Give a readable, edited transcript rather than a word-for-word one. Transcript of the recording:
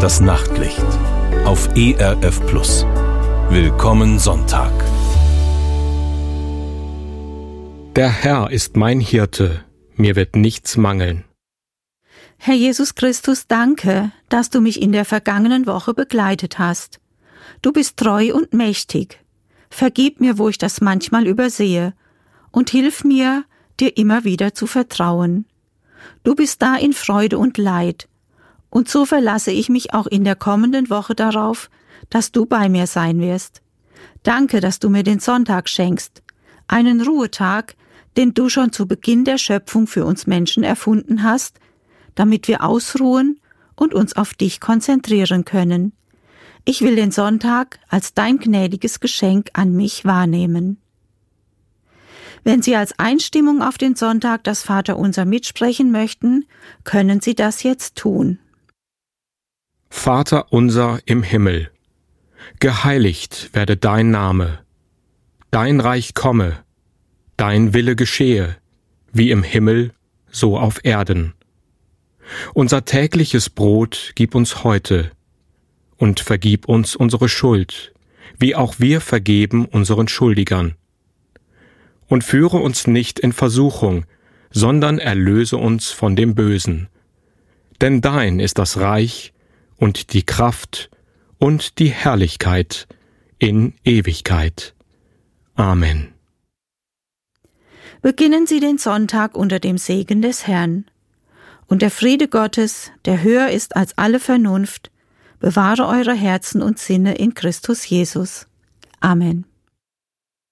Das Nachtlicht auf ERF Plus. Willkommen Sonntag. Der Herr ist mein Hirte, mir wird nichts mangeln. Herr Jesus Christus, danke, dass du mich in der vergangenen Woche begleitet hast. Du bist treu und mächtig. Vergib mir, wo ich das manchmal übersehe, und hilf mir, dir immer wieder zu vertrauen. Du bist da in Freude und Leid, und so verlasse ich mich auch in der kommenden Woche darauf, dass du bei mir sein wirst. Danke, dass du mir den Sonntag schenkst, einen Ruhetag, den du schon zu Beginn der Schöpfung für uns Menschen erfunden hast, damit wir ausruhen und uns auf dich konzentrieren können. Ich will den Sonntag als dein gnädiges Geschenk an mich wahrnehmen. Wenn Sie als Einstimmung auf den Sonntag das Vaterunser mitsprechen möchten, können Sie das jetzt tun. Vater unser im Himmel, geheiligt werde dein Name, dein Reich komme, dein Wille geschehe, wie im Himmel, so auf Erden. Unser tägliches Brot gib uns heute und vergib uns unsere Schuld, wie auch wir vergeben unseren Schuldigern. Und führe uns nicht in Versuchung, sondern erlöse uns von dem Bösen. Denn dein ist das Reich und die Kraft und die Herrlichkeit in Ewigkeit. Amen. Beginnen Sie den Sonntag unter dem Segen des Herrn. Und der Friede Gottes, der höher ist als alle Vernunft, bewahre eure Herzen und Sinne in Christus Jesus. Amen.